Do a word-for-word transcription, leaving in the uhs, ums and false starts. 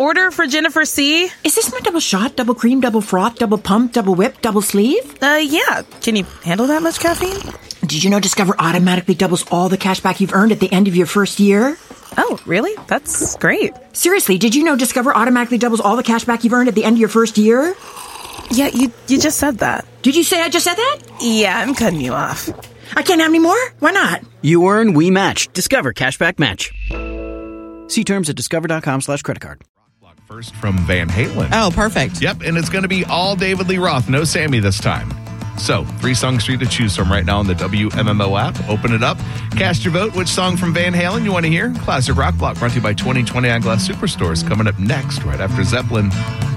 order for Jennifer C. Is this my double shot, double cream, double froth, double pump, double whip, double sleeve? Uh, yeah. Can you handle that much caffeine? Did you know Discover automatically doubles all the cash back you've earned at the end of your first year? Oh, really? That's great. Seriously, did you know Discover automatically doubles all the cash back you've earned at the end of your first year? Yeah, you you just said that. Did you say I just said that? Yeah, I'm cutting you off. I can't have any more? Why not? You earn, we match. Discover Cashback Match. See terms at discover.com slash credit card. First from Van Halen. Oh, perfect. Yep, and it's going to be all David Lee Roth. No Sammy this time. So, three songs for you to choose from right now on the W M M O app. Open it up. Cast your vote. Which song from Van Halen you want to hear? Classic Rock Block brought to you by twenty twenty Eyeglass Superstores. Coming up next, right after Zeppelin.